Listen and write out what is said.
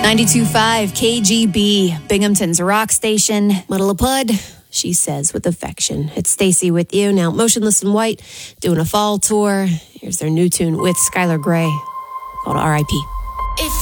92.5 KGB, Binghamton's rock station. Little Pud, she says with affection. It's Stacy with you. Now, Motionless in White, doing a fall tour. Here's their new tune with Skylar Grey called R.I.P.